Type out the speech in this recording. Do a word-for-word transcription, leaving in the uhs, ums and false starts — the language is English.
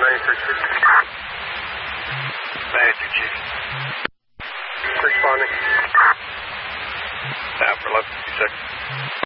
ninety-six. Thank you, Chief. Responding. Down for eleven fifty-six.